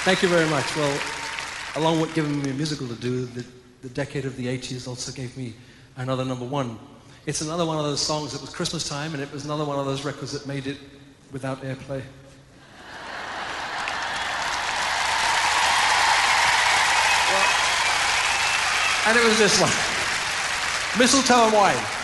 Thank you very much. Well, along with giving me a musical to do, the decade of the 80s also gave me another number one. It's another one of those songs that was Christmas time, and it was another one of those records that made it without airplay. And it was this one, Mistletoe and Wine.